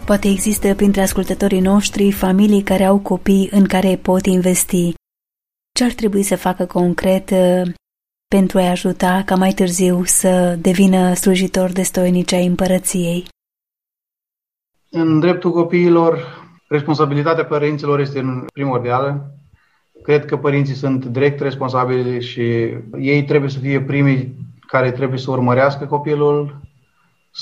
Poate există printre ascultătorii noștri familii care au copii în care pot investi. Ce ar trebui să facă concret pentru a-i ajuta ca mai târziu să devină slujitori destoinici ai împărăției? În dreptul copiilor, responsabilitatea părinților este primordială. Cred că părinții sunt direct responsabili și ei trebuie să fie primii care trebuie să urmărească copilul,